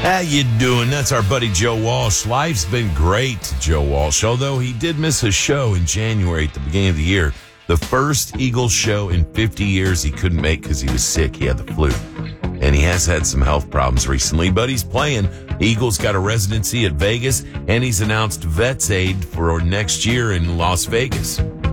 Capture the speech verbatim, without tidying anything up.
How you doing? That's our buddy Joe Walsh. Life's been great, Joe Walsh, although he did miss a show in January at the beginning of the year. The first Eagles show in fifty years he couldn't make because he was sick. He had the flu. And he has had some health problems recently, but he's playing. The Eagles got a residency at Vegas, and he's announced Vets Aid for next year in Las Vegas.